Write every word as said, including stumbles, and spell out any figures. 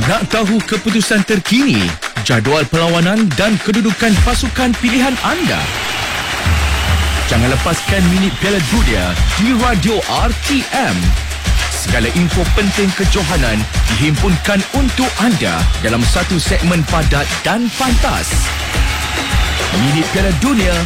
Nak tahu keputusan terkini, jadual perlawanan dan kedudukan pasukan pilihan anda? Jangan lepaskan minit Piala Dunia di Radio R T M. Segala info penting kejohanan dihimpunkan untuk anda dalam satu segmen padat dan pantas. Minit Piala Dunia